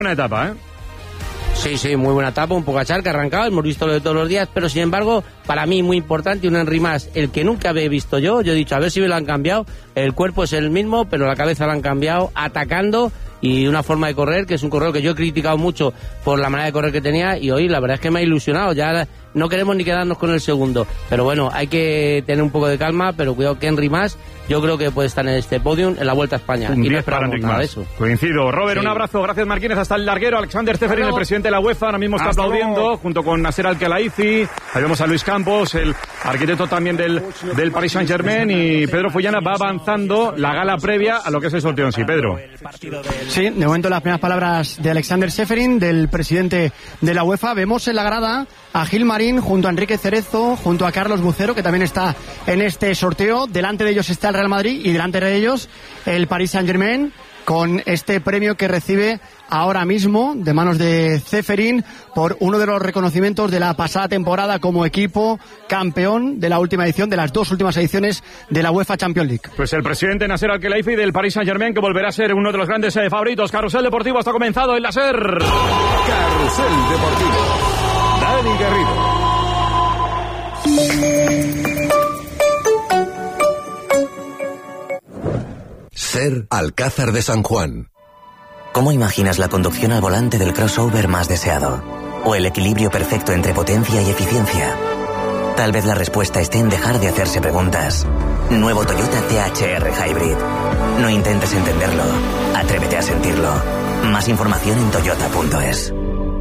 Buena etapa, ¿eh? Sí, muy buena etapa, un poco acharca, arrancado, hemos visto lo de todos los días, pero sin embargo, para mí muy importante, un Henry más, el que nunca había visto yo he dicho, a ver si me lo han cambiado, el cuerpo es el mismo, pero la cabeza lo han cambiado, atacando, y una forma de correr, que es un corredor que yo he criticado mucho por la manera de correr que tenía, y hoy la verdad es que me ha ilusionado, ya no queremos ni quedarnos con el segundo, pero bueno, hay que tener un poco de calma, pero cuidado que Henry más, yo creo que puede estar en este podium en la Vuelta a España, y no esperamos nada de eso. Coincido. Robert, sí. Un abrazo, gracias Marquínez, hasta el larguero. Alexander Ceferín, el presidente de la UEFA, ahora mismo está aplaudiendo, junto con Nasser Al-Khelaifi, ahí vemos a Luis Campos, el arquitecto también del Paris Saint-Germain, y Pedro Follana va avanzando la gala previa a lo que es el sorteo en sí. Pedro. Sí, de momento las primeras palabras de Alexander Ceferín, del presidente de la UEFA. Vemos en la grada a Gil Marín junto a Enrique Cerezo, junto a Carlos Bucero, que también está en este sorteo. Delante de ellos está el Real Madrid y delante de ellos el Paris Saint-Germain, con este premio que recibe ahora mismo de manos de Ceferín por uno de los reconocimientos de la pasada temporada como equipo campeón de la última edición, de las dos últimas ediciones de la UEFA Champions League. Pues el presidente Nasser Al-Khelaifi del Paris Saint-Germain, que volverá a ser uno de los grandes favoritos. Carrusel Deportivo está comenzado en Nasser. Carrusel Deportivo. Dani Garrido. SER Alcázar de San Juan. ¿Cómo imaginas la conducción al volante del crossover más deseado? ¿O el equilibrio perfecto entre potencia y eficiencia? Tal vez la respuesta esté en dejar de hacerse preguntas. Nuevo Toyota THR Hybrid. No intentes entenderlo, atrévete a sentirlo. Más información en toyota.es.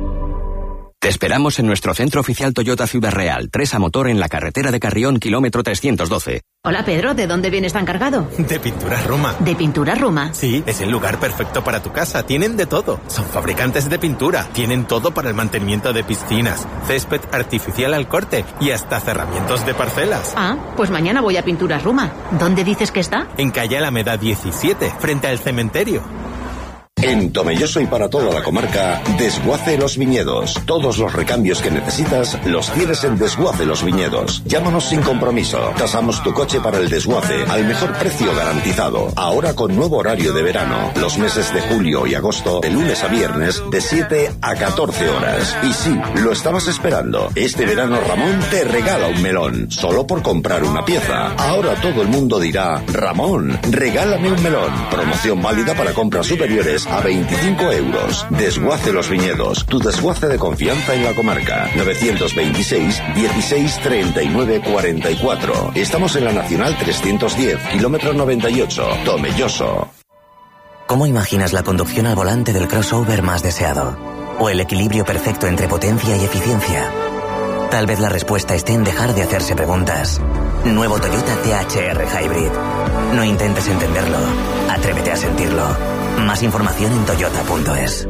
Te esperamos en nuestro centro oficial Toyota Ciudad Real, 3 a motor en la carretera de Carrión, kilómetro 312. Hola Pedro, ¿de dónde vienes tan cargado? De Pinturas Roma. ¿De Pinturas Roma? Sí, es el lugar perfecto para tu casa, tienen de todo. Son fabricantes de pintura, tienen todo para el mantenimiento de piscinas, césped artificial al corte y hasta cerramientos de parcelas. Ah, pues mañana voy a Pinturas Roma. ¿Dónde dices que está? En calle Alameda 17, frente al cementerio. En Tomelloso y para toda la comarca, Desguace Los Viñedos. Todos los recambios que necesitas los tienes en Desguace Los Viñedos. Llámanos sin compromiso. Tasamos tu coche para el desguace al mejor precio garantizado. Ahora con nuevo horario de verano. Los meses de julio y agosto, de lunes a viernes, de 7 a 14 horas. Y sí, lo estabas esperando. Este verano Ramón te regala un melón. Solo por comprar una pieza. Ahora todo el mundo dirá, Ramón, regálame un melón. Promoción válida para compras superiores a 25 euros. Desguace Los Viñedos, tu desguace de confianza en la comarca. 926 16 39 44. Estamos en la Nacional 310, kilómetro 98, Tomelloso. ¿Cómo imaginas la conducción al volante del crossover más deseado? ¿O el equilibrio perfecto entre potencia y eficiencia? Tal vez la respuesta esté en dejar de hacerse preguntas. Nuevo Toyota THR Hybrid. No intentes entenderlo, atrévete a sentirlo. Más información en toyota.es.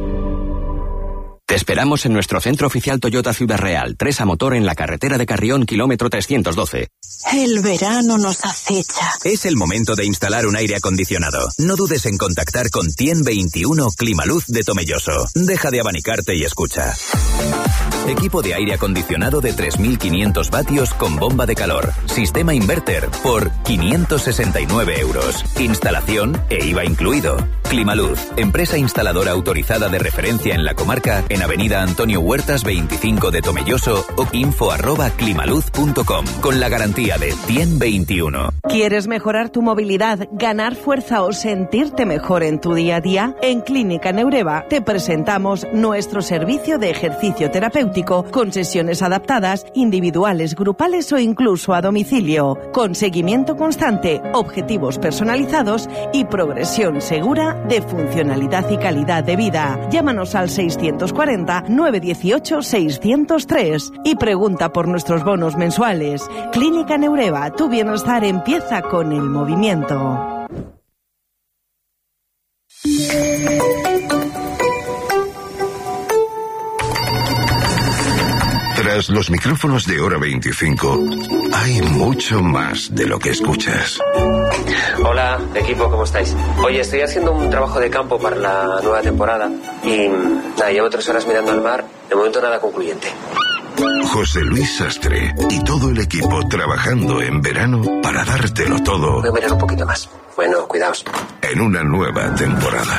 Te esperamos en nuestro centro oficial Toyota Ciudad Real, 3 a motor en la carretera de Carrión, kilómetro 312. El verano nos acecha. Es el momento de instalar un aire acondicionado. No dudes en contactar con Tien 21 Climaluz de Tomelloso. Deja de abanicarte y escucha. Equipo de aire acondicionado de 3.500 vatios con bomba de calor. Sistema inverter por 569 euros. Instalación e IVA incluido. Climaluz, empresa instaladora autorizada de referencia en la comarca, en Avenida Antonio Huertas 25 de Tomelloso o info@climaluz.com, con la garantía de Tien 21. ¿Quieres mejorar tu movilidad, ganar fuerza o sentirte mejor en tu día a día? En Clínica Neureva te presentamos nuestro servicio de ejercicio terapéutico con sesiones adaptadas, individuales, grupales o incluso a domicilio, con seguimiento constante, objetivos personalizados y progresión segura de funcionalidad y calidad de vida. Llámanos al 640-918-603 y pregunta por nuestros bonos mensuales. Clínica Neureva, tu bienestar empieza con el movimiento. Tras los micrófonos de Hora 25, hay mucho más de lo que escuchas. Hola, equipo, ¿cómo estáis? Oye, estoy haciendo un trabajo de campo para la nueva temporada y llevo 3 horas mirando al mar, de momento nada concluyente. José Luis Sastre y todo el equipo trabajando en verano para dártelo todo. Voy a mirar un poquito más. Bueno, cuidaos. En una nueva temporada.